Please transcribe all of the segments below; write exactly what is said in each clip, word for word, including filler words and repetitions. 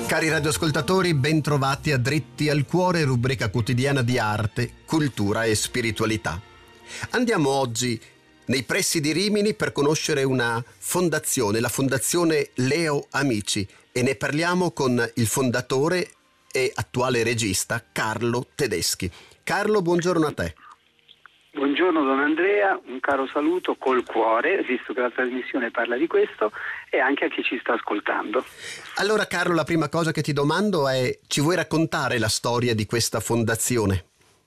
Cari radioascoltatori, bentrovati a Dritti al Cuore, rubrica quotidiana di arte, cultura e spiritualità. Andiamo oggi nei pressi di Rimini per conoscere una fondazione, la Fondazione Leo Amici, e ne parliamo con il fondatore e attuale regista Carlo Tedeschi. Carlo, buongiorno a te. Buongiorno Don Andrea, un caro saluto col cuore, visto che la trasmissione parla di questo, e anche a chi ci sta ascoltando. Allora Carlo, la prima cosa che ti domando è: ci vuoi raccontare la storia di questa fondazione?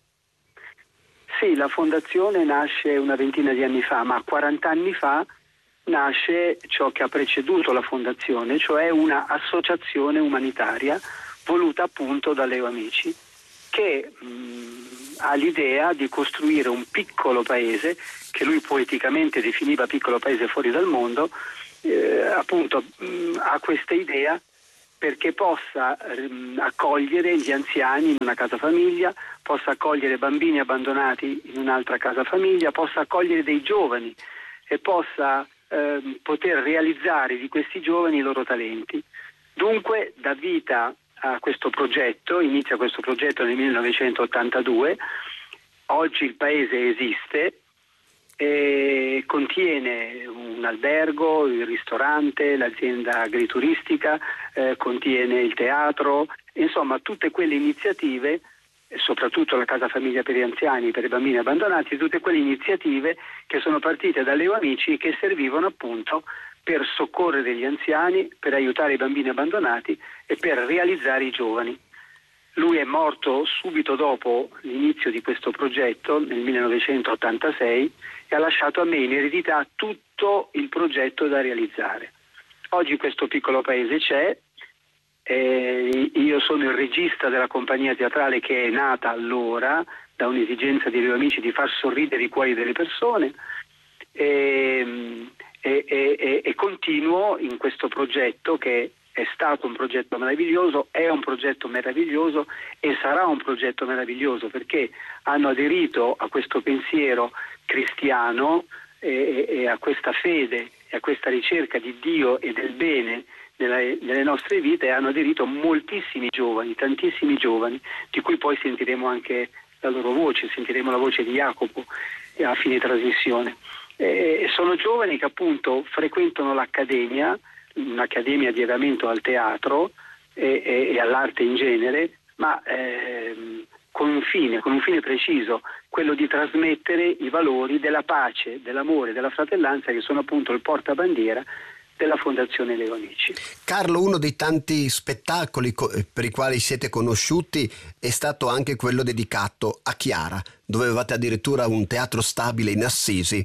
Sì, la fondazione nasce una ventina di anni fa, ma quaranta anni fa nasce ciò che ha preceduto la fondazione, cioè una associazione umanitaria voluta appunto da Leo Amici, che mh, ha l'idea di costruire un piccolo paese, che lui poeticamente definiva piccolo paese fuori dal mondo, eh, appunto mh, ha questa idea perché possa mh, accogliere gli anziani in una casa famiglia, possa accogliere bambini abbandonati in un'altra casa famiglia, possa accogliere dei giovani e possa eh, poter realizzare di questi giovani i loro talenti. Dunque dà vita a questo progetto, inizia questo progetto nel millenovecentottantadue, oggi il paese esiste e contiene un albergo, il ristorante, l'azienda agrituristica, eh, contiene il teatro, insomma tutte quelle iniziative, soprattutto la casa famiglia per gli anziani, per i bambini abbandonati, tutte quelle iniziative che sono partite da Leo Amici e che servivano appunto per soccorrere gli anziani, per aiutare i bambini abbandonati e per realizzare i giovani. Lui è morto subito dopo l'inizio di questo progetto, nel millenovecentottantasei, e ha lasciato a me in eredità tutto il progetto da realizzare. Oggi questo piccolo paese c'è, eh, io sono il regista della compagnia teatrale che è nata allora da un'esigenza di Leo Amici di far sorridere i cuori delle persone, e, E, e, e continuo in questo progetto, che è stato un progetto meraviglioso, è un progetto meraviglioso e sarà un progetto meraviglioso, perché hanno aderito a questo pensiero cristiano e, e a questa fede e a questa ricerca di Dio e del bene nelle, nelle nostre vite, e hanno aderito moltissimi giovani, tantissimi giovani, di cui poi sentiremo anche la loro voce, sentiremo la voce di Jacopo a fine trasmissione. Eh, sono giovani che appunto frequentano l'accademia, un'accademia di avviamento al teatro e, e, e all'arte in genere, ma ehm, con un fine, con un fine preciso, quello di trasmettere i valori della pace, dell'amore, della fratellanza, che sono appunto il portabandiera della Fondazione Leo Amici. Carlo, uno dei tanti spettacoli co- per i quali siete conosciuti è stato anche quello dedicato a Chiara, dove avevate addirittura un teatro stabile in Assisi.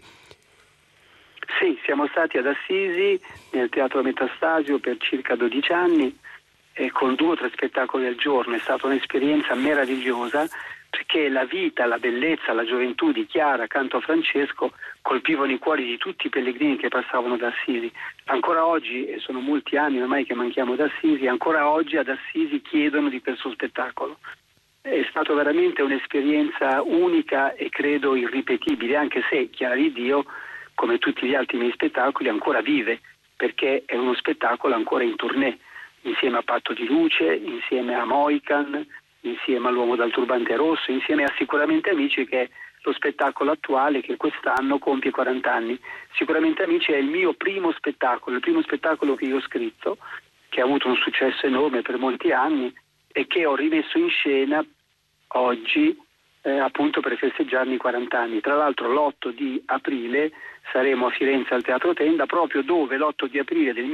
Sì, siamo stati ad Assisi, nel Teatro Metastasio, per circa dodici anni, e con due o tre spettacoli al giorno. È stata un'esperienza meravigliosa, perché la vita, la bellezza, la gioventù di Chiara accanto a Francesco colpivano i cuori di tutti i pellegrini che passavano da Assisi. Ancora oggi, e sono molti anni ormai che manchiamo da Assisi, ancora oggi ad Assisi chiedono di questo spettacolo. È stata veramente un'esperienza unica e credo irripetibile, anche se Chiara di Dio, come tutti gli altri miei spettacoli, ancora vive, perché è uno spettacolo ancora in tournée, insieme a Patto di Luce, insieme a Moican, insieme all'Uomo dal Turbante Rosso, insieme a Sicuramente Amici, che è lo spettacolo attuale che quest'anno compie quaranta anni. Sicuramente Amici è il mio primo spettacolo, il primo spettacolo che io ho scritto, che ha avuto un successo enorme per molti anni e che ho rimesso in scena oggi, eh, appunto per festeggiarmi i quaranta anni. Tra l'altro l'otto di aprile saremo a Firenze al Teatro Tenda, proprio dove l'otto di aprile del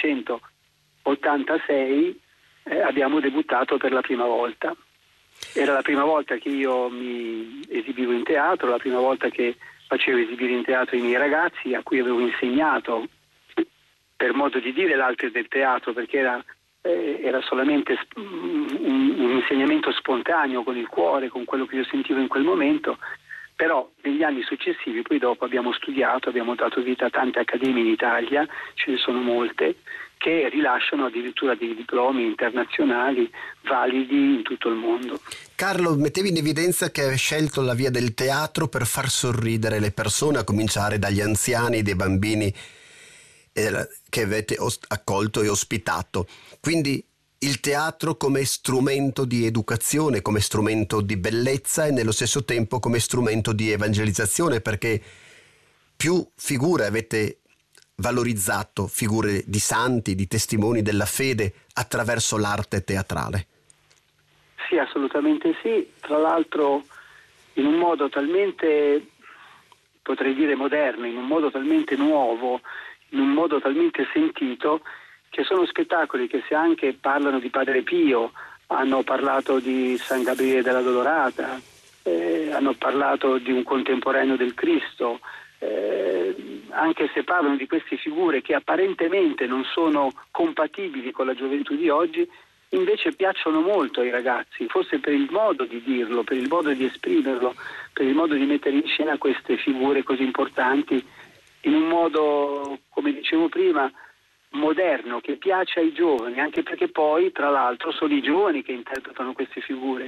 millenovecentottantasei eh, abbiamo debuttato per la prima volta. Era la prima volta che io mi esibivo in teatro, la prima volta che facevo esibire in teatro i miei ragazzi, a cui avevo insegnato, per modo di dire, l'arte del teatro, perché era, eh, era solamente un, un insegnamento spontaneo, con il cuore, con quello che io sentivo in quel momento. Però negli anni successivi, poi dopo, abbiamo studiato, abbiamo dato vita a tante accademie in Italia, ce ne sono molte, che rilasciano addirittura dei diplomi internazionali validi in tutto il mondo. Carlo, mettevi in evidenza che hai scelto la via del teatro per far sorridere le persone, a cominciare dagli anziani, dei bambini eh, che avete os- accolto e ospitato. Quindi il teatro come strumento di educazione, come strumento di bellezza e nello stesso tempo come strumento di evangelizzazione, perché più figure avete valorizzato, figure di santi, di testimoni della fede attraverso l'arte teatrale. Sì, assolutamente sì. Tra l'altro in un modo talmente, potrei dire moderno, in un modo talmente nuovo, in un modo talmente sentito, che sono spettacoli che se anche parlano di Padre Pio, hanno parlato di San Gabriele della Dolorata, eh, hanno parlato di un contemporaneo del Cristo, eh, anche se parlano di queste figure che apparentemente non sono compatibili con la gioventù di oggi, invece piacciono molto ai ragazzi, forse per il modo di dirlo, per il modo di esprimerlo, per il modo di mettere in scena queste figure così importanti in un modo, come dicevo prima, moderno, che piace ai giovani, anche perché poi, tra l'altro, sono i giovani che interpretano queste figure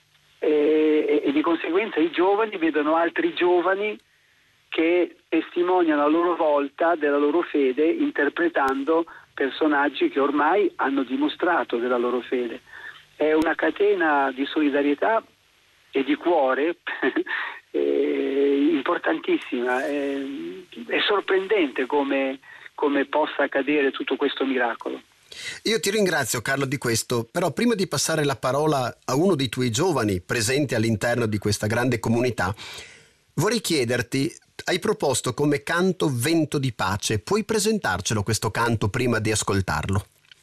e, e di conseguenza i giovani vedono altri giovani che testimoniano a loro volta della loro fede interpretando personaggi che ormai hanno dimostrato della loro fede. È una catena di solidarietà e di cuore eh, importantissima. È, è sorprendente come, come possa accadere tutto questo miracolo. Io ti ringrazio, Carlo, di questo, però prima di passare la parola a uno dei tuoi giovani presenti all'interno di questa grande comunità, vorrei chiederti, hai proposto come canto Vento di Pace, puoi presentarcelo questo canto prima di ascoltarlo?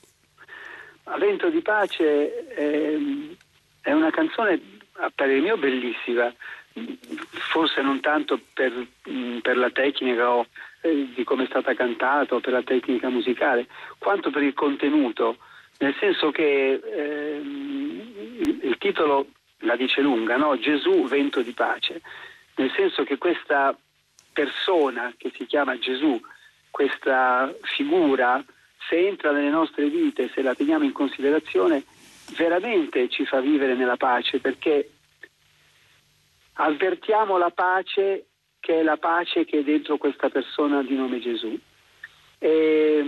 Vento di Pace è, è una canzone a parere mio bellissima, forse non tanto per, per la tecnica o eh, di come è stata cantata o per la tecnica musicale, quanto per il contenuto, nel senso che eh, il, il titolo la dice lunga, no? Gesù, Vento di Pace, nel senso che questa persona che si chiama Gesù, questa figura, se entra nelle nostre vite, se la teniamo in considerazione, veramente ci fa vivere nella pace, perché avvertiamo la pace che è la pace che è dentro questa persona di nome Gesù. E,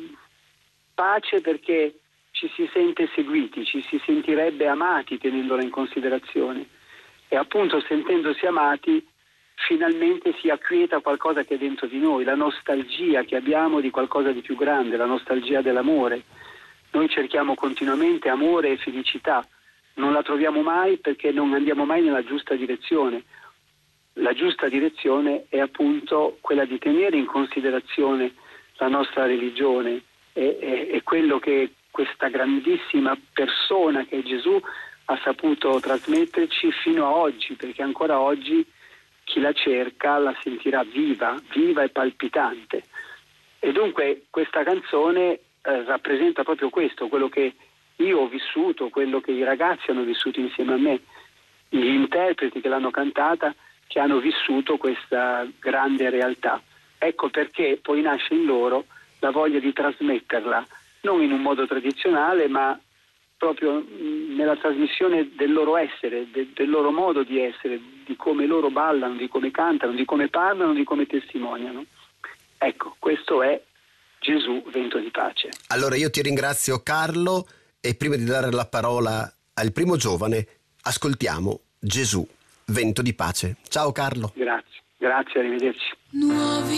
pace perché ci si sente seguiti, ci si sentirebbe amati tenendola in considerazione e appunto sentendosi amati finalmente si acquieta qualcosa che è dentro di noi, la nostalgia che abbiamo di qualcosa di più grande, la nostalgia dell'amore. Noi cerchiamo continuamente amore e felicità, non la troviamo mai perché non andiamo mai nella giusta direzione. La giusta direzione è appunto quella di tenere in considerazione la nostra religione e, e, e quello che questa grandissima persona che è Gesù ha saputo trasmetterci fino a oggi, perché ancora oggi chi la cerca la sentirà viva, viva e palpitante. E dunque questa canzone eh, rappresenta proprio questo, quello che io ho vissuto, quello che i ragazzi hanno vissuto insieme a me, gli interpreti che l'hanno cantata, che hanno vissuto questa grande realtà. Ecco perché poi nasce in loro la voglia di trasmetterla, non in un modo tradizionale, ma proprio nella trasmissione del loro essere, de, del loro modo di essere, di come loro ballano, di come cantano, di come parlano, di come testimoniano. Ecco, questo è Gesù, Vento di Pace. Allora io ti ringrazio, Carlo, e prima di dare la parola al primo giovane, ascoltiamo Gesù, Vento di Pace. Ciao Carlo. Grazie, grazie, arrivederci. Nuovi